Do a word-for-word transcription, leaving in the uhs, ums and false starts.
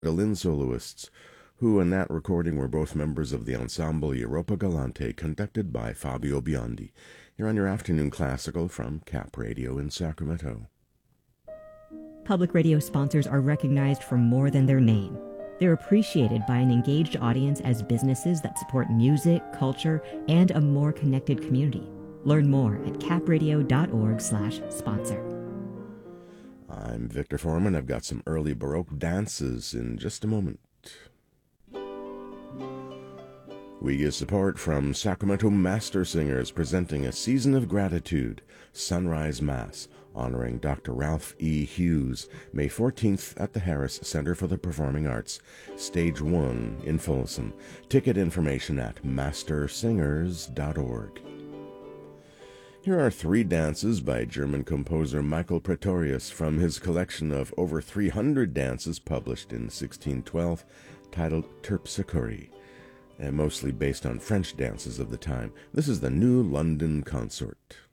violin soloists, who in that recording were both members of the ensemble Europa Galante, conducted by Fabio Biondi. Here on your afternoon classical from Cap Radio in Sacramento. Public radio sponsors are recognized for more than their name. They're appreciated by an engaged audience as businesses that support music, culture, and a more connected community. Learn more at capradio.org slash sponsor. I'm Victor Foreman. I've got some early Baroque dances in just a moment. We get support from Sacramento Master Singers presenting A Season of Gratitude, Sunrise Mass, honoring Doctor Ralph E. Hughes, May fourteenth at the Harris Center for the Performing Arts, Stage one in Folsom. Ticket information at master singers dot org. Here are three dances by German composer Michael Praetorius from his collection of over three hundred dances published in sixteen twelve, titled Terpsichore, and mostly based on French dances of the time. This is the New London Consort.